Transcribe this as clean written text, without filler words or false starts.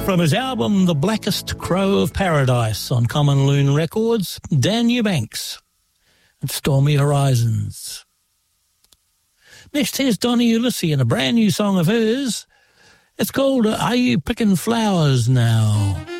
From his album The Blackest Crow of Paradise on Common Loon Records, Dan Eubanks and Stormy Horizons. Next, here's Donnie Ulysses and a brand new song of hers. It's called Are You Picking Flowers Now?